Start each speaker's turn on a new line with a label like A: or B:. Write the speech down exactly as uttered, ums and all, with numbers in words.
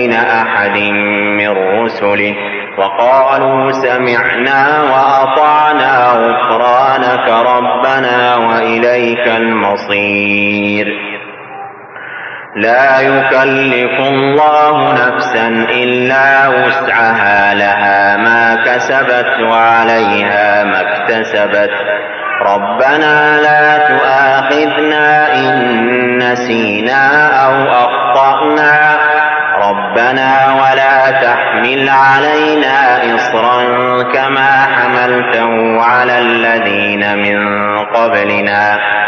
A: أحد من رسله وقالوا سمعنا وأطعنا غفرانك ربنا وإليك المصير. لا يكلف الله نفسا إلا وسعها لها ما كسبت وعليها ما اكتسبت ربنا لا تؤاخذنا إن نسينا أو أخطأنا ربنا ولا تحمل علينا إصرا كما حملته على الذين من قبلنا